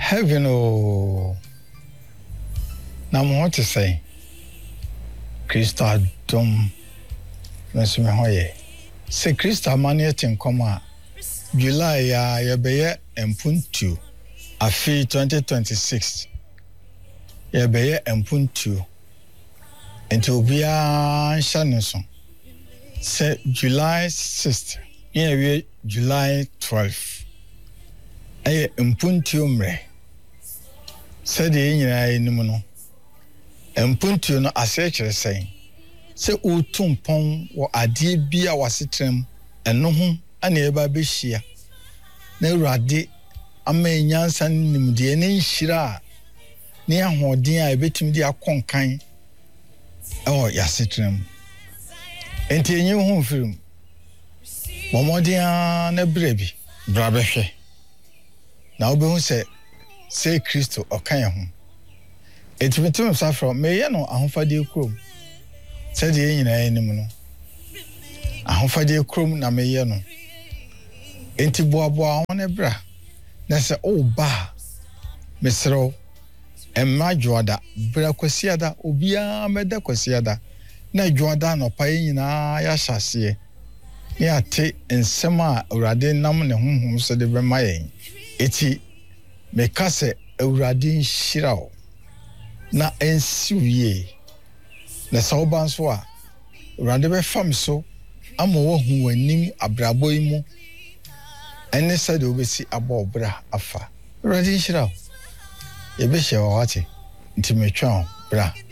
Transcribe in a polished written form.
Heaven oh. Na mo want to say Krista dom nso me hoye. Se Krista mane tin koma July ya yebeye empuntu afi 2026. Yebeye empuntu. Enti obia nhane so. Se July 6th. Yewe July 12th. Aye empuntu mre. Se de nyina enim no. Empuntu no asechere sei. Se utumpon wo ade bia wasetrem eno ho ana eba behia. Na urade amenyansa nimde ne nhira ne ahoden a ebetim di akonkan yasetrem. Enti enye ho firim. Momodia na brebi brabehwe. Na obehu se Kristo okan ho. Etimetum safro meye no ahofade krom. Said ye nyina enim no. Ahofade krom na meye no. Enti boaboa won ebra. Na se ba mesro emma joada bra kwasiada obia meda kwasiada na joada no pa nyina ya hyase ne ate ensem a awurade nam ne honhom so de bema yen eti meka se awurade nhirawo na ensiwie na sawban so a awurade be fam so ama wo hu wanim abrabo yi mu ene se de obesi abobra afa awurade nhirawo ye be hye wawate nti metwa bra